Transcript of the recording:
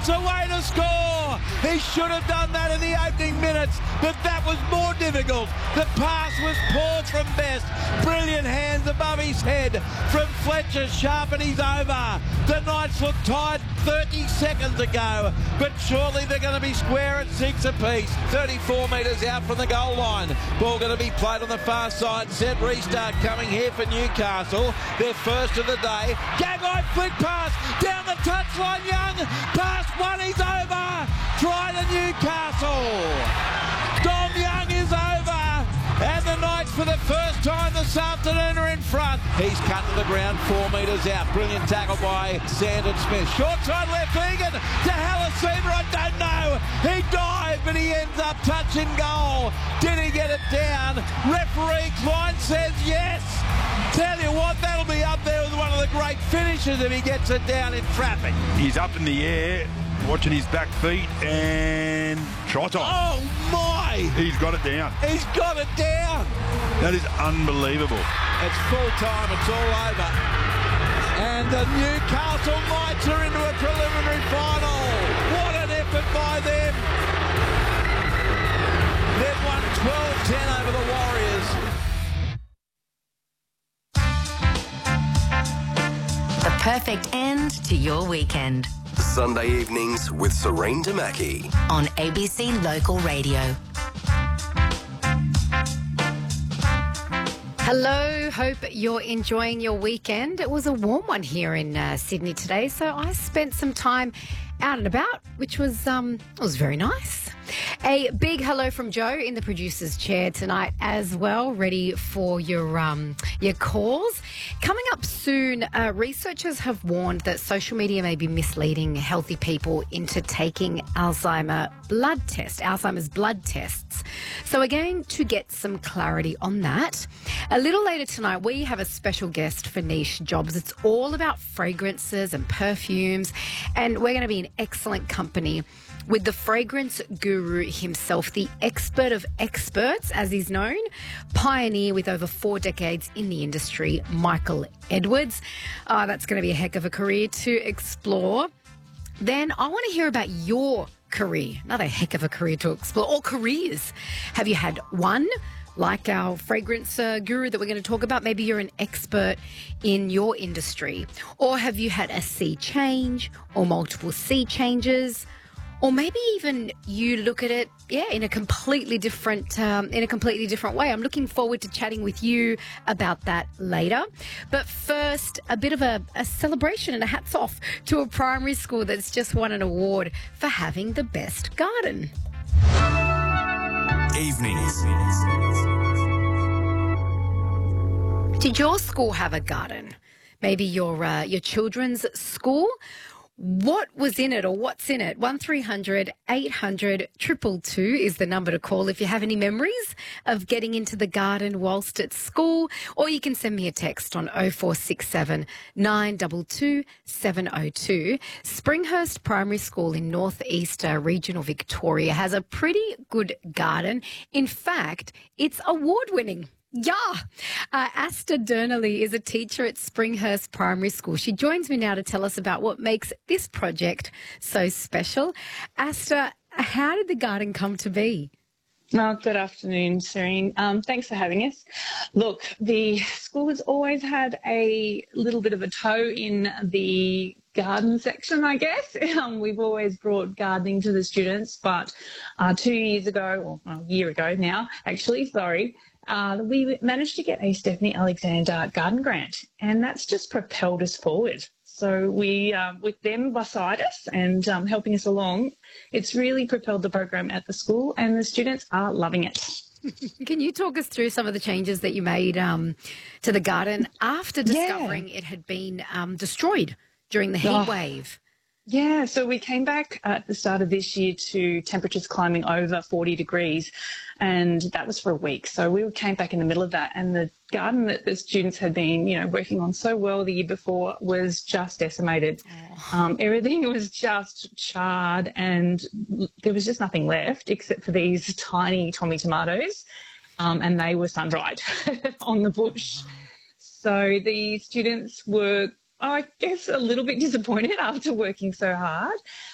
It's a way to score. He should have done that in the opening minutes, but that was more difficult. The pass was poor from Best. Brilliant hands above his head from Fletcher. Sharp and he's over. The Knights look tied 30 seconds ago, but surely they're going to be square at 6 apiece. 34 metres out from the goal line. Ball going to be played on the far side. Set restart coming here for Newcastle. Their first of the day. Gagai flick pass down the touchline. Young pass one. He's over. Try to Newcastle. Dom Young is over. And the Knights for the first time this afternoon are in front. He's cut to the ground 4 metres out. Brilliant tackle by Sandon Smith. Short side left Egan to Halasima. I don't know. He dived, but he ends up touching goal. Did he get it down? Referee Klein says yes. Tell you what, that'll be up there with one of the great finishers if he gets it down in traffic. He's up in the air, watching his back feet, and trot on. Oh my! He's got it down. He's got it down. That is unbelievable. It's full time. It's all over. And the Newcastle Knights are into a preliminary final. What an effort by them. They've won 12-10 over the Warriors. The perfect end to your weekend. Sunday evenings with Serene Damaki On ABC Local Radio. Hello, hope you're enjoying your weekend. It was a warm one here in Sydney today, so I spent some time out and about, which was very nice. A big hello from Joe in the producer's chair tonight as well, ready for your calls. Coming up soon, researchers have warned that social media may be misleading healthy people into taking Alzheimer's blood tests. So we're going to get some clarity on that. A little later tonight, we have a special guest for Niche Jobs. It's all about fragrances and perfumes, and we're going to be in excellent company with the fragrance guru himself, the expert of experts, as he's known, pioneer with over 4 decades in the industry, Michael Edwards. That's going to be a heck of a career to explore. Then I want to hear about your career, another heck of a career to explore, or careers. Have you had one, like our fragrance guru that we're going to talk about? Maybe you're an expert in your industry. Or have you had a sea change or multiple sea changes? Or maybe even you look at it, in a completely different way. I'm looking forward to chatting with you about that later. But first, a bit of a celebration and a hats off to a primary school that's just won an award for having the best garden. evenings. Did your school have a garden? Maybe your children's school? What was in it or what's in it? 1300 800 222 is the number to call if you have any memories of getting into the garden whilst at school, or you can send me a text on 0467 922 702. Springhurst Primary School in Northeast Regional Victoria has a pretty good garden. In fact, it's award-winning. Yeah. Asta Durnelly is a teacher at Springhurst Primary School. She joins me now to tell us about what makes this project so special. Asta, how did the garden come to be? Well, good afternoon, Serene. Thanks for having us. Look, the school has always had a little bit of a toe in the garden section, I guess. We've always brought gardening to the students, but 2 years ago, or a year ago now, actually, we managed to get a Stephanie Alexander garden grant, and that's just propelled us forward. So we, with them beside us and helping us along, it's really propelled the program at the school, and the students are loving it. Can you talk us through some of the changes that you made to the garden after discovering it had been destroyed during the heat wave? Yeah, so we came back at the start of this year to temperatures climbing over 40 degrees, and that was for a week. So we came back in the middle of that, and the garden that the students had been, working on so well the year before was just decimated. Everything was just charred, and there was just nothing left except for these tiny Tommy tomatoes, and they were sun-dried on the bush. So the students were, I guess, a little bit disappointed after working so hard.